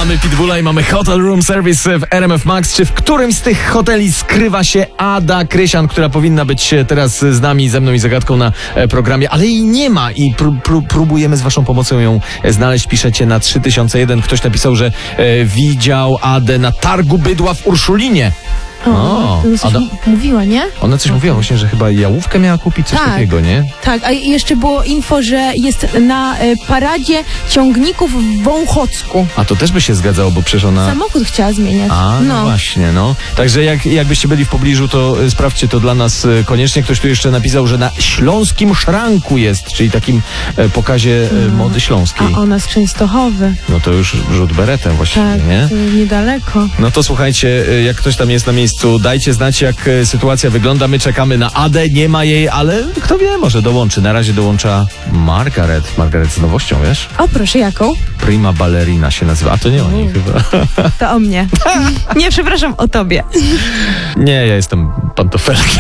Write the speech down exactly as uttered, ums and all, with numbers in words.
Mamy Pitbulla i mamy Hotel Room Service w R M F Max. Czy w którymś z tych hoteli skrywa się Ada Krysian, która powinna być teraz z nami, ze mną i zagadką na programie, ale jej nie ma i pró- pró- próbujemy z waszą pomocą ją znaleźć. Piszecie na trzy tysiące jeden. Ktoś napisał, że e, widział Adę na targu bydła w Urszulinie. O, O, coś Ada- m- mówiła, nie? Ona coś mówiła właśnie, że chyba jałówkę miała kupić, coś Tak. takiego, nie? Tak, a jeszcze było info, że jest na e, paradzie ciągników w Wąchocku. A to też by się zgadzało, bo przecież ona... Samochód chciała zmieniać. A, no, no. właśnie, no. Także jak, jakbyście byli w pobliżu, to y, sprawdźcie to dla nas y, koniecznie. Ktoś tu jeszcze napisał, że na Śląskim Szranku jest, czyli takim y, pokazie y, mody śląskiej. A ona z Częstochowy. No to już rzut beretem właściwie, Tak, nie? to niedaleko. No to słuchajcie, y, jak ktoś tam jest na miejscu, dajcie znać, jak y, sytuacja wygląda. My czekamy na Adę, nie ma jej, ale kto wie, może dołączy. Na razie dołącza Margaret. Margaret z nowością, wiesz? O, proszę, jaką? Prima Ballerina się nazywa. A to nie o niej chyba. To o mnie. Nie, przepraszam, o tobie. Nie, ja jestem pantofelkiem.